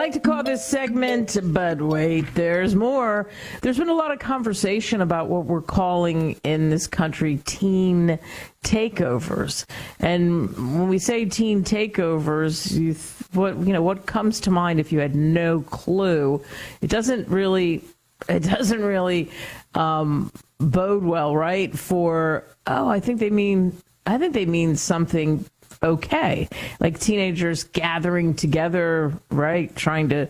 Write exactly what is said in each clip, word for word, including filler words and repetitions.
like to call this segment, but wait, there's more. There's been a lot of conversation about what we're calling in this country teen takeovers. And when we say teen takeovers, you th- what you know, what comes to mind if you had no clue? It doesn't really, it doesn't really um, bode well, right? For oh, I think they mean, I think they mean something. Okay, like teenagers gathering together, right? Trying to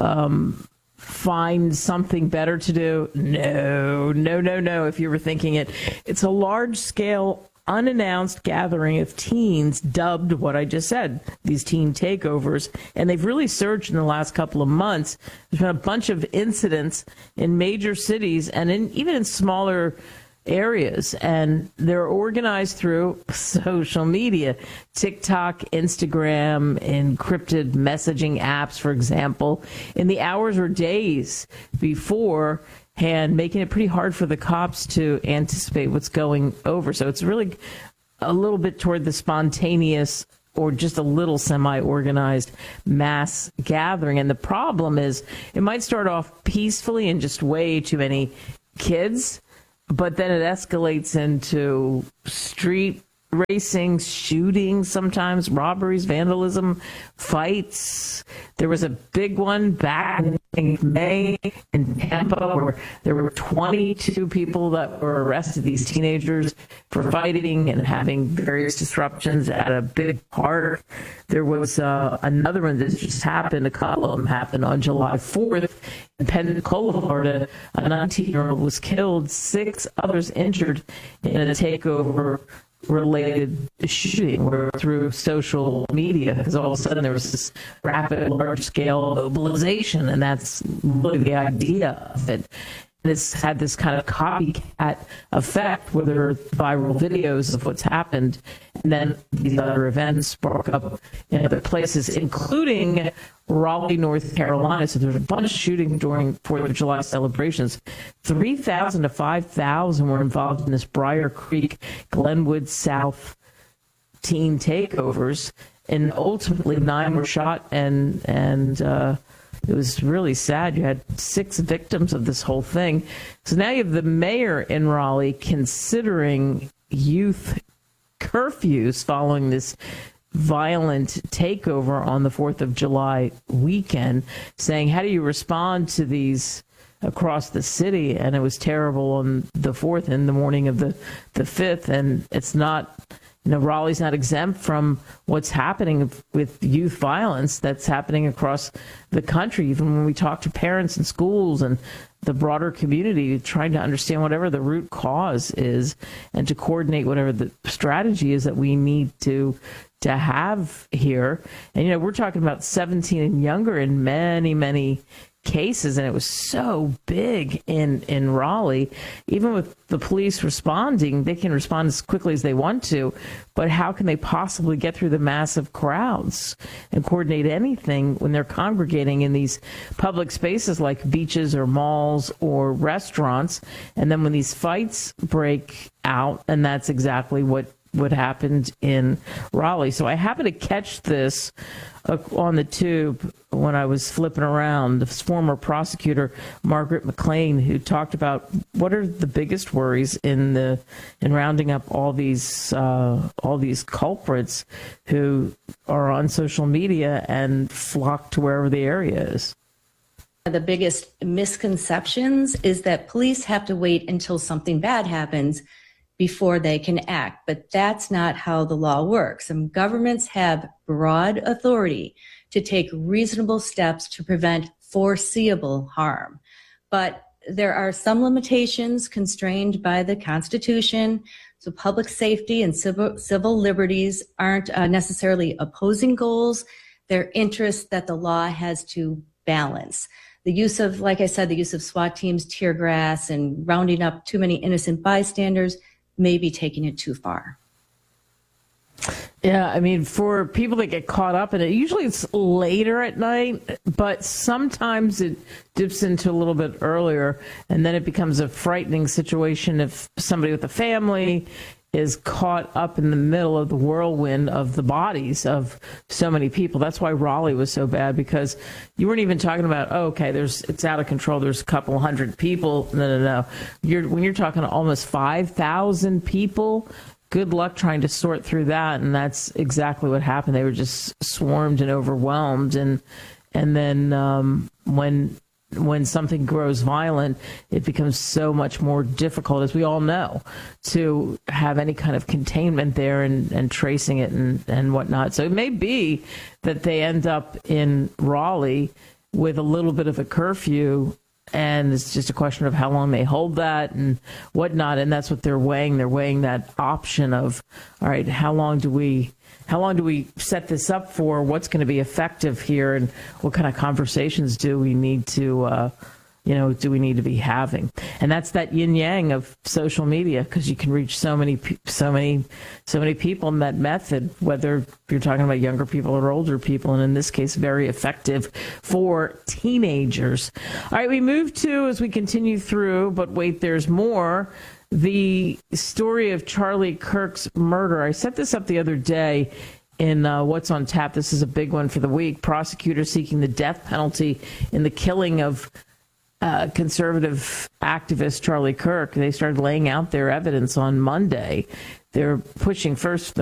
um, find something better to do. No, no, no, no. If you were thinking it, it's a large scale, unannounced gathering of teens dubbed what I just said, these teen takeovers. And they've really surged in the last couple of months. There's been a bunch of incidents in major cities and in, even in smaller areas, and they're organized through social media, TikTok, Instagram, encrypted messaging apps, for example, in the hours or days beforehand, making it pretty hard for the cops to anticipate what's going over. So it's really a little bit toward the spontaneous or just a little semi-organized mass gathering. And the problem is it might start off peacefully and just way too many kids, but then it escalates into street racing, shooting, sometimes robberies, vandalism, fights. There was a big one back in May in Tampa where there were twenty-two people that were arrested, these teenagers, for fighting and having various disruptions at a big park. There was uh, another one that just happened, a couple of them happened on July fourth in Pensacola, Florida. A nineteen-year-old was killed, six others injured in a takeover related shooting were through social media, because all of a sudden there was this rapid, large-scale mobilization, and that's really the idea of it. And it's had this kind of copycat effect where there are viral videos of what's happened, and then these other events spark up in other places, including Raleigh, North Carolina. So there's a bunch of shooting during fourth of July celebrations. three thousand to five thousand were involved in this Briar Creek, Glenwood South teen takeovers, and ultimately nine were shot, and and uh, it was really sad. You had six victims of this whole thing. So now you have the mayor in Raleigh considering youth curfews following this violent takeover on the fourth of July weekend, saying, how do you respond to these across the city? And it was terrible on the fourth in the morning of the, the fifth. And it's not, you know, Raleigh's not exempt from what's happening with youth violence that's happening across the country. Even when we talk to parents and schools and the broader community, trying to understand whatever the root cause is and to coordinate whatever the strategy is that we need to to have here. And, you know, we're talking about seventeen and younger in many, many cases, and it was so big in, in Raleigh. Even with the police responding, they can respond as quickly as they want to, but how can they possibly get through the massive crowds and coordinate anything when they're congregating in these public spaces like beaches or malls or restaurants? And then when these fights break out, and that's exactly what what happened in Raleigh. So I happened to catch this uh, on the tube when I was flipping around. This former prosecutor, Margaret McLean, who talked about what are the biggest worries in the in rounding up all these uh, all these culprits who are on social media and flock to wherever the area is. The biggest misconceptions is that police have to wait until something bad happens before they can act. But that's not how the law works. And governments have broad authority to take reasonable steps to prevent foreseeable harm. But there are some limitations constrained by the Constitution. So public safety and civil, civil liberties aren't uh, necessarily opposing goals. They're interests that the law has to balance. The use of, like I said, the use of SWAT teams, tear gas, and rounding up too many innocent bystanders may be taking it too far. Yeah, I mean, for people that get caught up in it, usually it's later at night, but sometimes it dips into a little bit earlier, and then it becomes a frightening situation if somebody with a family is caught up in the middle of the whirlwind of the bodies of so many people. That's why Raleigh was so bad, because you weren't even talking about, oh, okay, there's it's out of control, there's a couple hundred people. No, no, no. You're, when you're talking almost five thousand people, good luck trying to sort through that. And that's exactly what happened. They were just swarmed and overwhelmed. And and then um, when when something grows violent, it becomes so much more difficult, as we all know, to have any kind of containment there and, and tracing it and, and whatnot. So it may be that they end up in Raleigh with a little bit of a curfew, and it's just a question of how long they hold that and whatnot. And that's what they're weighing. They're weighing that option of, all right, how long do we How long do we set this up for? What's going to be effective here, and what kind of conversations do we need to, uh, you know, do we need to be having? And that's that yin yang of social media, because you can reach so many, so many, so many people in that method. Whether you're talking about younger people or older people, and in this case, very effective for teenagers. All right, we move to, as we continue through, but wait, there's more. The story of Charlie Kirk's murder. I set this up the other day in uh, What's on Tap. This is a big one for the week. Prosecutors seeking the death penalty in the killing of uh, conservative activist Charlie Kirk. They started laying out their evidence on Monday. They're pushing first